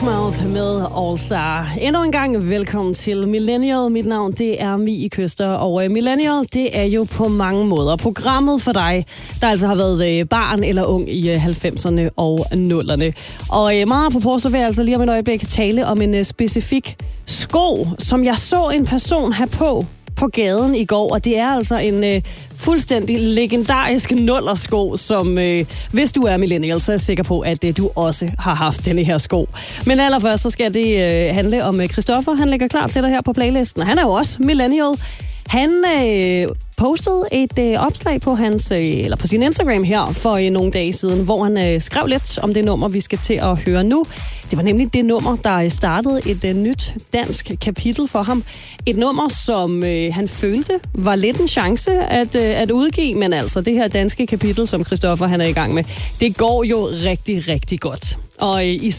Mouth med All Star. Endnu en gang velkommen til Millennial. Mit navn det er Mie Køster, og Millennial det er jo på mange måder programmet for dig, der altså har været barn eller ung i 90'erne og 0'erne. Og meget apropos, så vil jeg altså lige om et øjeblik tale om en specifik sko, som jeg så en person have på gaden i går, og det er altså en fuldstændig legendarisk nullersko, som hvis du er millennial, så er jeg sikker på, at du også har haft denne her sko. Men allerførst, så skal det handle om Christoffer. Han ligger klar til dig her på playlisten. Han er jo også millennial. Han postede et opslag på på sin Instagram her for nogle dage siden, hvor han skrev lidt om det nummer, vi skal til at høre nu. Det var nemlig det nummer, der startede et nyt dansk kapitel for ham. Et nummer, som han følte var lidt en chance at udgive, men altså det her danske kapitel, som Christoffer han er i gang med, det går jo rigtig, rigtig godt. Og i